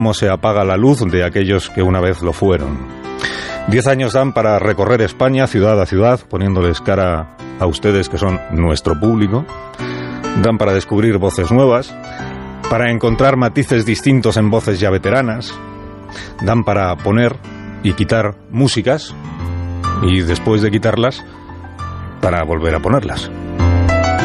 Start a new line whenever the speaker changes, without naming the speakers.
cómo se apaga la luz de aquellos que una vez lo fueron. 10 años dan para recorrer España ciudad a ciudad, poniéndoles cara a ustedes que son nuestro público. Dan para descubrir voces nuevas, para encontrar matices distintos en voces ya veteranas. Dan para poner y quitar músicas y después de quitarlas, para volver a ponerlas.